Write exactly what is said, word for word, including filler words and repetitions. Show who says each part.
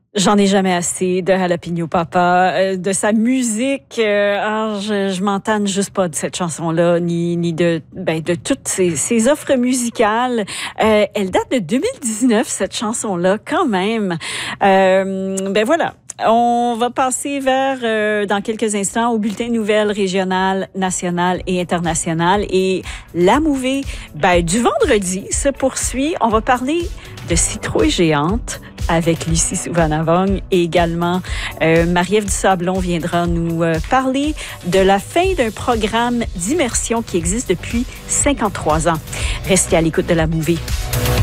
Speaker 1: J'en ai jamais assez de Jalapeno Papa, euh, de sa musique. Euh, ah, je, je m'entends juste pas de cette chanson-là, ni ni de ben de toutes ses, ses offres musicales. Euh, elle date de deux mille dix-neuf, cette chanson-là, quand même. Euh, ben voilà. On va passer vers, euh, dans quelques instants, au bulletin de nouvelles régionales, nationales et internationales. Et la mouvée ben, du vendredi se poursuit. On va parler de Citrouille géante avec Lucie Souvanavong et également euh, Marie-Ève Dusablon viendra nous euh, parler de la fin d'un programme d'immersion qui existe depuis cinquante-trois ans. Restez à l'écoute de la mouvée.